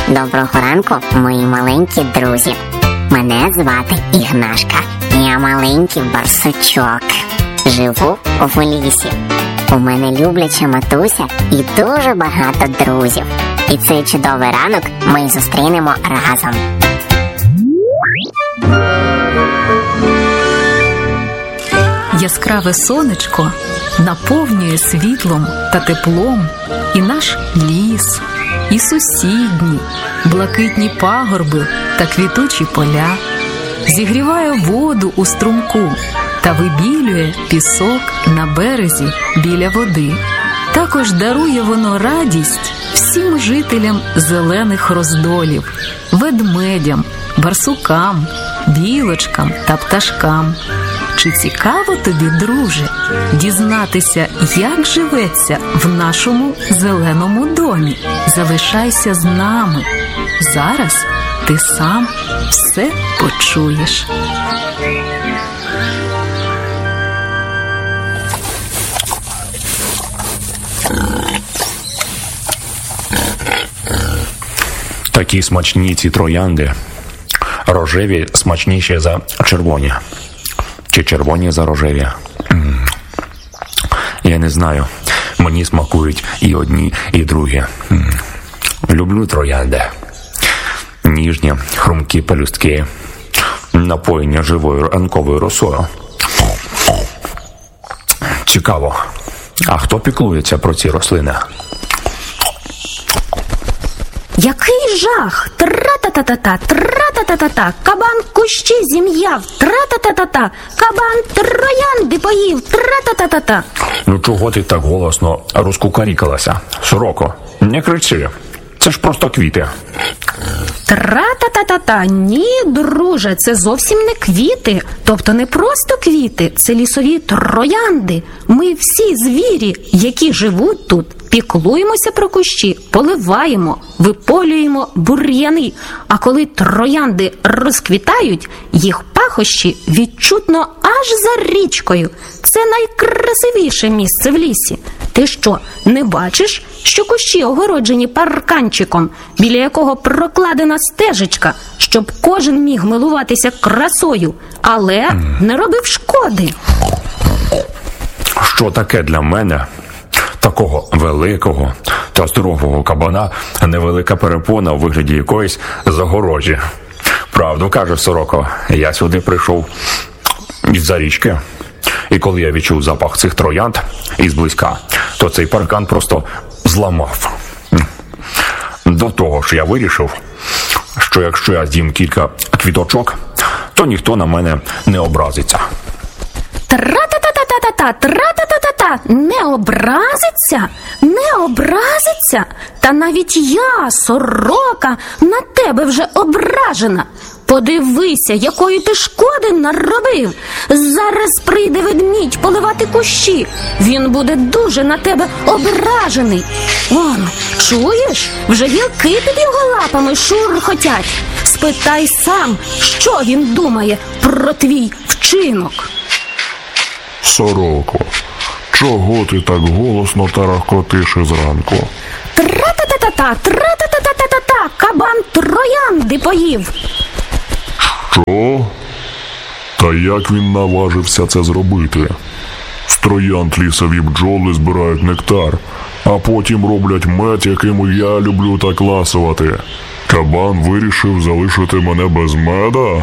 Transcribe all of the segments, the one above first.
Доброго ранку, мої маленькі друзі. Мене звати Ігнашка. Я маленький барсучок. Живу в лісі. У мене любляча матуся і дуже багато друзів. І цей чудовий ранок ми зустрінемо разом. Яскраве сонечко наповнює світлом та теплом і наш ліс, і сусідні, блакитні пагорби та квітучі поля, зігріває воду у струмку та вибілює пісок на березі біля води. Також дарує воно радість всім жителям зелених роздолів, ведмедям, барсукам, білочкам та пташкам. Чи цікаво тобі, друже, дізнатися, як живеться в нашому зеленому домі? Залишайся з нами. Зараз ти сам все почуєш. Такі смачні ці троянди. Рожеві смачніші за червоні. Чи червоні за рожеві? Я не знаю. Мені смакують і одні, і другі. Люблю троянди. Ніжні, хрумкі пелюстки, напоєння живою ранковою росою. Цікаво, а хто піклується про ці рослини? Який жах! Тра-та-та-та-та, тра-та-та-та-та, кабан кущі зім'яв, тра-та-та-та-та, кабан троянди поїв, тра-та-та-та-та. Ну чого ти так голосно розкукарікалася? Сороко, не кричи, це ж просто квіти. Тра-та-та-та-та, ні, друже, це зовсім не квіти, тобто не просто квіти, це лісові троянди. Ми всі звірі, які живуть тут, піклуємося про кущі, поливаємо, виполюємо бур'яни. А коли троянди розквітають, їх пахощі відчутно аж за річкою. Це найкрасивіше місце в лісі. Ти що, не бачиш, що кущі огороджені парканчиком, біля якого прокладена стежечка, щоб кожен міг милуватися красою, але не робив шкоди? Що таке для мене, такого великого та здорового кабана, невелика перепона у вигляді якоїсь загорожі? Правду каже Сороко, я сюди прийшов із-за річки. І коли я відчув запах цих троянд ізблизька, то цей паркан просто зламав. До того ж я вирішив, що якщо я з'їм кілька квіточок, то ніхто на мене не образиться. Тра-та-та-та-та-та, тра-та-та-та-та, не образиться? Не образиться? Та навіть я, Сорока, на тебе вже ображена. Подивися, якої ти шкоди наробив. Зараз прийде ведмідь поливати кущі. Він буде дуже на тебе ображений. Он, чуєш? Вже гілки під його лапами шурхотять. Спитай сам, що він думає про твій вчинок. Сороко, чого ти так голосно тарахкотиш зранку? Тра-та-та-та-та, тра-та-та-та-та-та, кабан троянди поїв. Що? Та як він наважився це зробити? З троянд лісові бджоли збирають нектар, а потім роблять мед, яким я люблю так ласувати. Кабан вирішив залишити мене без меда?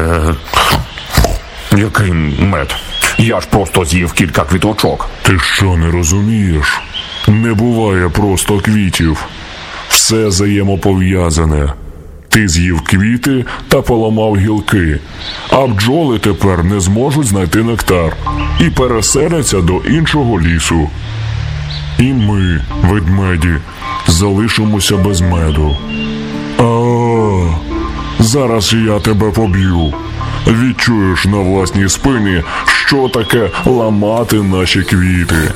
Який мед? Я ж просто з'їв кілька квіточок. Ти що, не розумієш? Не буває просто квітів. Все взаємопов'язане. Ти з'їв квіти та поламав гілки, а бджоли тепер не зможуть знайти нектар і переселяться до іншого лісу. І ми, ведмеді, залишимося без меду. Зараз я тебе поб'ю. Відчуєш на власній спині, що таке ламати наші квіти.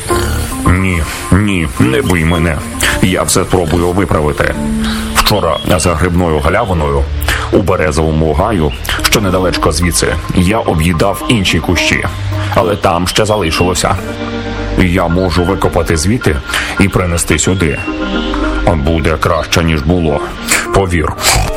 Ні, не бий мене. Я все спробую виправити. Вчора за грибною галявиною у березовому гаю, що недалечко звідси, я об'їдав інші кущі, але там ще залишилося. Я можу викопати звідти і принести сюди. Буде краще, ніж було. повір.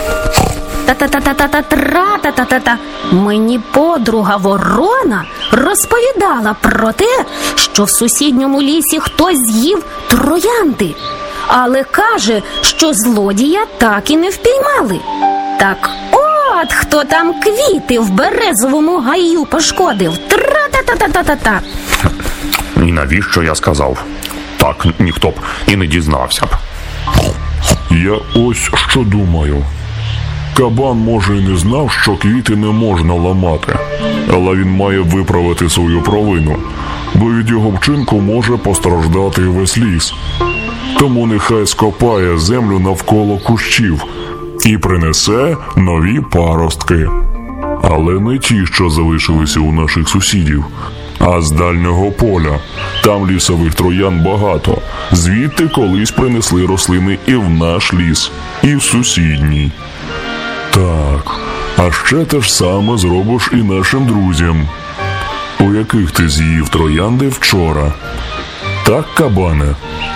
Та-та-та-та-та-та-та-та-та-та. Мені подруга Ворона розповідала про те, що в сусідньому лісі хтось з'їв троянди, але каже, що злодія так і не впіймали. Так от хто там квіти в березовому гаю пошкодив. Тра-та-та-та-та-та-та. І навіщо я сказав? Так ніхто б і не дізнався б. Я ось що думаю. Кабан, може, і не знав, що квіти не можна ламати, але він має виправити свою провину, бо від його вчинку може постраждати весь ліс. Тому нехай скопає землю навколо кущів і принесе нові паростки. Але не ті, що залишилися у наших сусідів, а з дальнього поля. Там лісових троян багато. Звідти колись принесли рослини і в наш ліс, і в сусідній. Так, а ще те ж саме зробиш і нашим друзям, у яких ти з'їв троянди вчора. Так, кабане?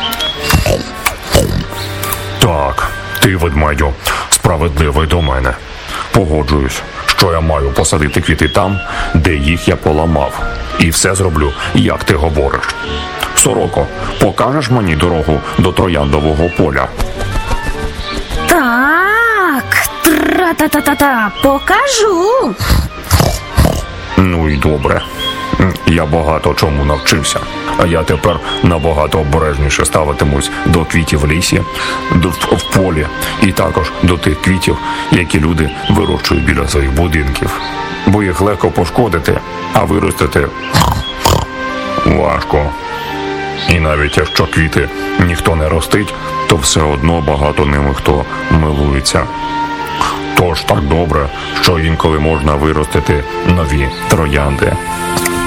Так, ти, ведмедю, справедливий до мене. Погоджуюсь, що я маю посадити квіти там, де їх я поламав. І все зроблю, як ти говориш. Сороко, покажеш мені дорогу до трояндового поля? Так, тра-та-та-та-та, покажу. Ну і добре. Я багато чому навчився. А я тепер набагато обережніше ставитимусь до квітів в лісі, в полі і також до тих квітів, які люди вирощують біля своїх будинків. Бо їх легко пошкодити, а виростити важко. І навіть якщо квіти ніхто не ростить, то все одно багато ними хто милується. Тож так добре, що інколи можна виростити нові троянди.